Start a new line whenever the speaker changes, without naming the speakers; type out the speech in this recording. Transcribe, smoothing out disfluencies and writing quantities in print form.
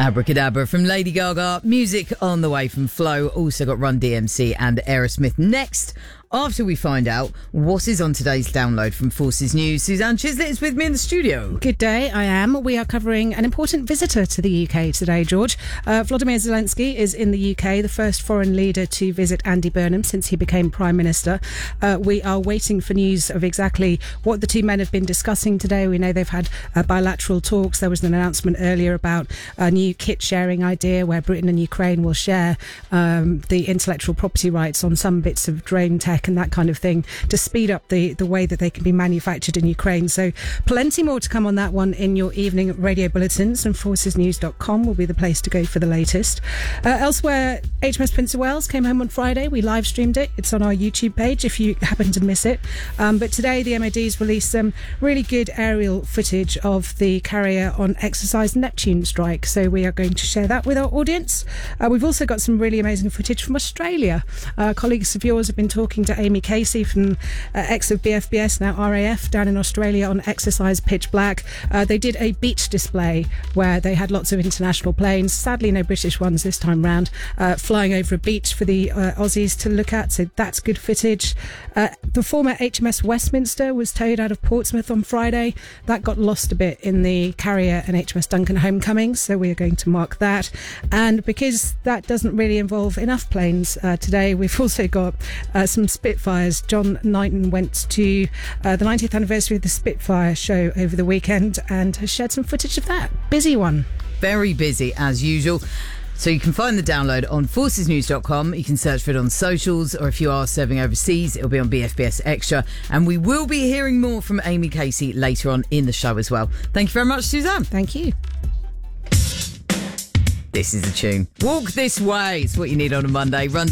Abracadabra from Lady Gaga. Music on the way from Flo. Also got Run DMC and Aerosmith next, after we find out what is on today's download from Forces News. Suzanne Chislett is with me in the studio.
Good day, I am. We are covering an important visitor to the UK today, George. Volodymyr Zelensky is in the UK, the first foreign leader to visit Andy Burnham since he became Prime Minister. We are waiting for news of exactly what the two men have been discussing today. We know they've had bilateral talks. There was an announcement earlier about a new kit sharing idea where Britain and Ukraine will share the intellectual property rights on some bits of drone tech and that kind of thing to speed up the way that they can be manufactured in Ukraine. So plenty more to come on that one in your evening radio bulletins, and forcesnews.com will be the place to go for the latest. Elsewhere, HMS Prince of Wales came home on Friday. We live streamed it. It's on our YouTube page if you happen to miss it. But today the MOD's released some really good aerial footage of the carrier on exercise Neptune strike. So we are going to share that with our audience. We've also got some really amazing footage from Australia. Colleagues of yours have been talking to Amy Casey from ex of BFBS, now RAF, down in Australia on exercise Pitch Black. They did a beach display where they had lots of international planes, sadly no British ones this time round, flying over a beach for the Aussies to look at, so that's good footage. The former HMS Westminster was towed out of Portsmouth on Friday. That got lost a bit in the carrier and HMS Duncan homecoming, so we are going to mark that. And because that doesn't really involve enough planes today, we've also got some Spitfires. John Knighton went to the 90th anniversary of the Spitfire show over the weekend and has shared some footage of that. Busy one.
Very busy as usual. So you can find the download on forcesnews.com. You can search for it on socials, or if you are serving overseas, it'll be on BFBS Extra. And we will be hearing more from Amy Casey later on in the show as well. Thank you very much, Suzanne.
Thank you.
This is the tune. Walk This Way is what you need on a Monday. Run